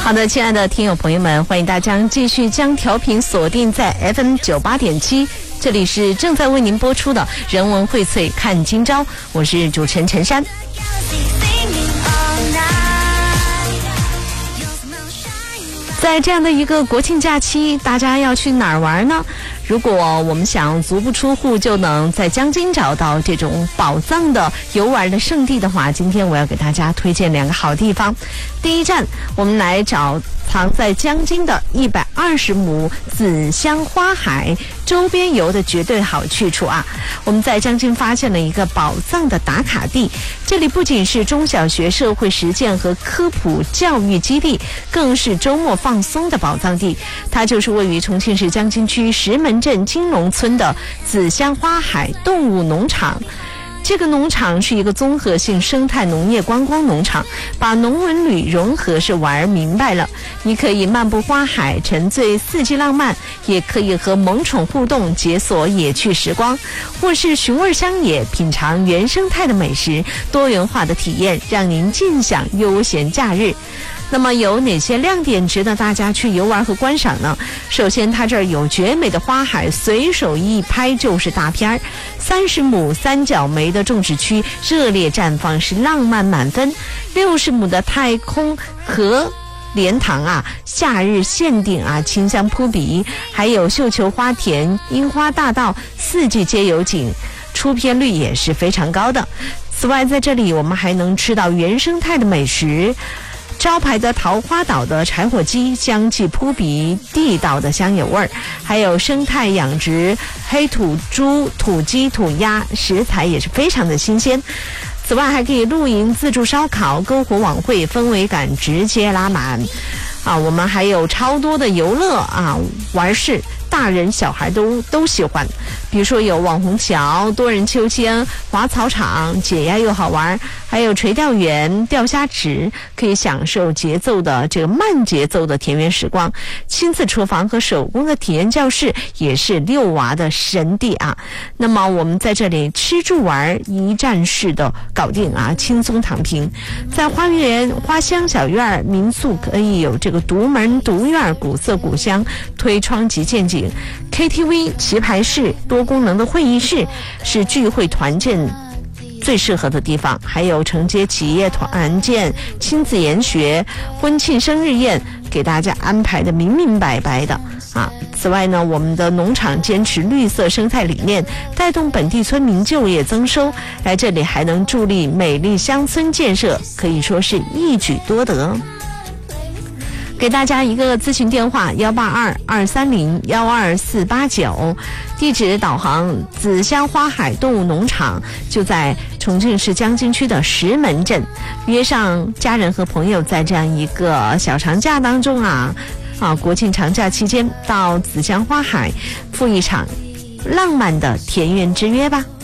好的，亲爱的听友朋友们，欢迎大家继续将调频锁定在 FM98.7，这里是正在为您播出的人文荟萃看今朝，我是主持人陈珊。在这样的一个国庆假期，大家要去哪儿玩呢？如果我们想足不出户就能在江津找到这种宝藏的游玩的圣地的话，今天我要给大家推荐2个好地方。第一站，我们来找藏在江津的120亩紫香花海，周边游的绝对好去处啊！我们在江津发现了一个宝藏的打卡地，这里不仅是中小学社会实践和科普教育基地，更是周末放松的宝藏地。它就是位于重庆市江津区石门镇金龙村的紫香花海动物农场。这个农场是一个综合性生态农业观光农场，把农文旅融合是玩明白了。你可以漫步花海，沉醉四季浪漫，也可以和萌宠互动，解锁野趣时光，或是寻味乡野，品尝原生态的美食，多元化的体验，让您尽享悠闲假日。那么有哪些亮点值得大家去游玩和观赏呢？首先，它这儿有绝美的花海，随手一拍就是大片儿；30亩三角梅的种植区，热烈绽放，是浪漫满分；60亩的太空河莲塘啊，夏日限定啊，清香扑鼻；还有绣球花田、樱花大道，4季皆有景，出片率也是非常高的。此外，在这里我们还能吃到原生态的美食。招牌的桃花岛的柴火鸡，香气扑鼻，地道的香油味儿；还有生态养殖黑土猪、土鸡、土鸭，食材也是非常的新鲜。此外，还可以露营、自助烧烤、篝火晚会，氛围感直接拉满。我们还有超多的游乐玩事，大人小孩都喜欢。比如说有网红桥、多人秋千、滑草场，解压又好玩；还有垂钓园、钓虾池，可以享受这个慢节奏的田园时光。亲子厨房和手工的体验教室也是遛娃的神地啊。那么我们在这里吃住玩一站式的搞定啊，轻松躺平。在花园、花香小院民宿可以有这个独门独院，古色古香，推窗即见景。KTV、棋牌室、多功能的会议室是聚会团建最适合的地方，还有承接企业团建、亲子研学、婚庆生日宴，给大家安排的明明白白的啊。此外呢，我们的农场坚持绿色生态理念，带动本地村民就业增收，来这里还能助力美丽乡村建设，可以说是一举多得。给大家一个咨询电话：182-230-12489，地址导航紫香花海动物农场，就在重庆市江津区的石门镇。约上家人和朋友，在这样一个小长假当中国庆长假期间，到紫香花海赴一场浪漫的田园之约吧。